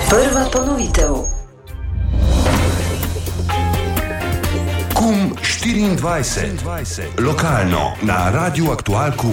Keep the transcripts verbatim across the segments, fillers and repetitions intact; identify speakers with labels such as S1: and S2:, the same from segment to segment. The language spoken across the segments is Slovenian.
S1: Prva ponovitev.
S2: Kum štiriindvajset. Lokalno na Radiu Aktual Kum.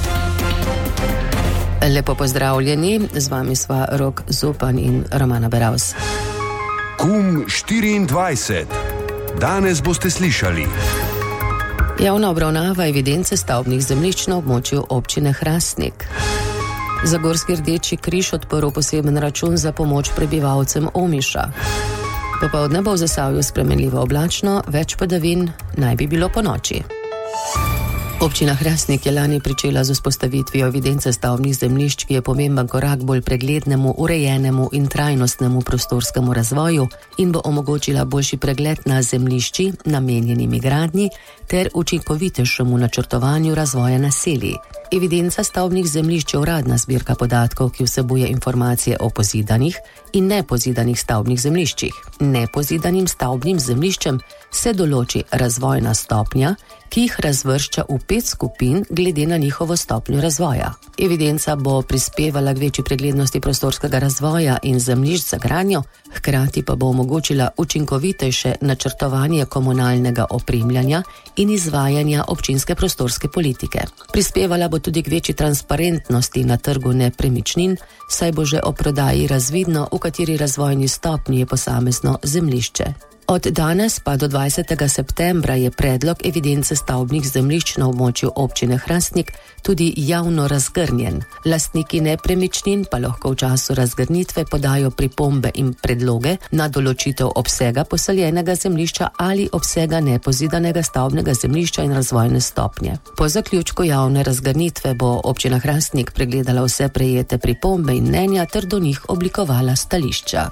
S3: Lepo pozdravljeni, z vami sva Rok Zupan in Romana Beravs.
S2: Kum štiriindvajset. Danes boste slišali.
S3: Javna obravnava evidence stavbnih zemljišč na območju občine Hrastnik. Zagorski Rdeči križ odprl poseben račun za pomoč prebivalcem Omiša. Popoldne bo v Zasavju spremenljivo oblačno, več padavin naj bi bilo ponoči. Občina Hrastnik je lani pričela z vzpostavitvijo evidence stavbnih zemljišč, ki je pomemben korak bolj preglednemu, urejenemu in trajnostnemu prostorskemu razvoju in bo omogočila boljši pregled na zemljišči, namenjenimi gradnji, ter učinkovitejšemu načrtovanju razvoja naselij. Evidenca stavbnih zemljišč je uradna zbirka podatkov, ki vsebuje informacije o pozidanih in nepozidanih stavbnih zemljiščih. Nepozidanim stavbnim zemljiščem se določi razvojna stopnja, ki jih razvršča v pet skupin glede na njihovo stopnjo razvoja. Evidenca bo prispevala k večji preglednosti prostorskega razvoja in zemljišč za gradnjo, hkrati pa bo omogočila učinkovitejše načrtovanje komunalnega opremljanja in izvajanja občinske prostorske politike. Prispevala bo tudi k večji transparentnosti na trgu nepremičnin, saj bo že o prodaji razvidno, v kateri razvojni stopnji je posamezno zemljišče. Od danes pa do dvajsetega septembra je predlog evidence stavbnih zemljišč na območju občine Hrastnik tudi javno razgrnjen. Lastniki nepremičnin pa lahko v času razgrnitve podajo pripombe in predloge na določitev obsega poseljenega zemljišča ali obsega nepozidanega stavbnega zemljišča in razvojne stopnje. Po zaključku javne razgrnitve bo občina Hrastnik pregledala vse prejete pripombe in mnenja ter do njih oblikovala stališča.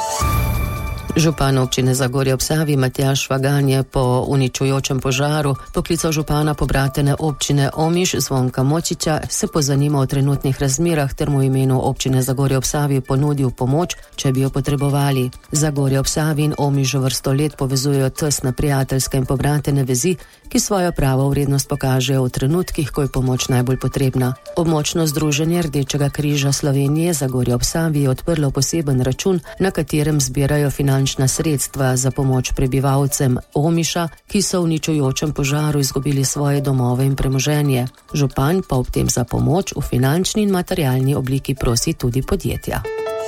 S3: Župan občine Zagorje ob Savi Matjaž Švagan je po uničujočem požaru poklical župana pobratene občine Omiš Zvonka Močiča, se pozanimal o trenutnih razmerah ter mu v imenu občine Zagorje ob Savi ponudil pomoč, če bi jo potrebovali. Zagorje ob Savi in Omiš že vrsto let povezujejo tesne prijateljske in pobratene vezi, ki svojo pravo vrednost pokažejo v trenutkih, ko je pomoč najbolj potrebna. Območno združenje Rdečega križa Slovenije Zagorje ob Savi je odprlo poseben račun, na katerem zbirajo finančne sredstva za pomoč prebivalcem Omiša, ki so v uničujočem požaru izgubili svoje domove in premoženje. Župan pa ob tem za pomoč v finančni in materialni obliki prosi tudi podjetja.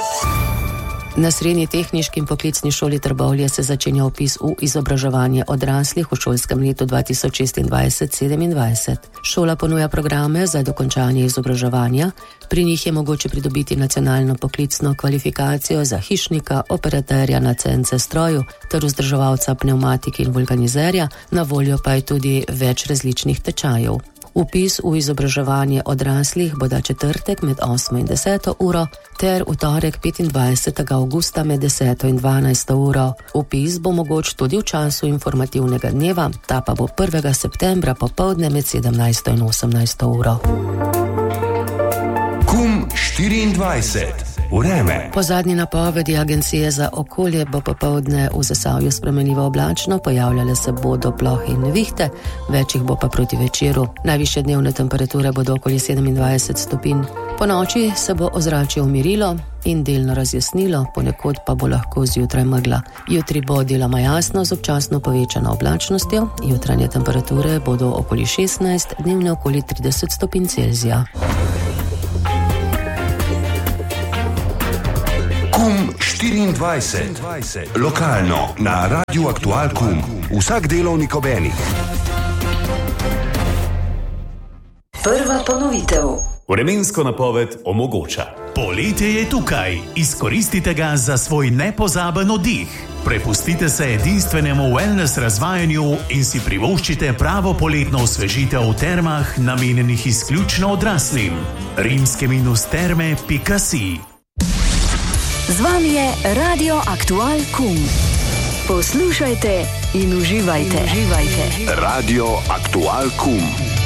S3: Na Srednji tehniški in poklicni šoli Trbovlje se začenja vpis v izobraževanje odraslih v šolskem letu dva tisoč šestindvajset sedemindvajset. Šola ponuja programe za dokončanje izobraževanja, pri njih je mogoče pridobiti nacionalno poklicno kvalifikacijo za hišnika, operaterja na C N C stroju ter vzdrževalca pnevmatike in vulkanizerja, na voljo pa je tudi več različnih tečajev. Vpis v izobraževanje odraslih bo da četrtek med osmo in deseto uro ter v torek petindvajsetega avgusta med deseto in dvanajsto uro. Vpis bo mogoč tudi v času informativnega dneva, ta pa bo prvega septembra popoldne med sedemnajsto in osemnajsto uro.
S2: Kum štiriindvajset. Vreme.
S3: Po zadnji napovedi Agencije za okolje bo popoldne v Zasavju spremenljivo oblačno, pojavljale se bodo plohe in nevihte, več jih bo pa proti večeru. Najvišje dnevne temperature bodo okoli sedemindvajset stopinj. Po noči se bo ozračje umirilo in delno razjasnilo, ponekod pa bo lahko zjutraj megla. Jutri bo deloma jasno z občasno povečano oblačnostjo, jutranje temperature bodo okoli šestnajst, dnevne okoli trideset stopinj Celzija.
S2: Kum štiriindvajset. Lokalno na Radiu Aktual Kum. Vsak delovnik ob enih.
S1: Prva ponovitev.
S4: Vremensko napoved omogoča. Poletje je tukaj. Izkoristite ga za svoj nepozaben oddih. Prepustite se edinstvenemu wellness razvajanju in si privoščite pravo poletno osvežitev v termah, namenjenih izključno odraslim. rimske minus terme pika si.
S5: Z vami je Radio Aktual Kum. Poslušajte in uživajte. In uživajte.
S2: Radio Aktual Kum.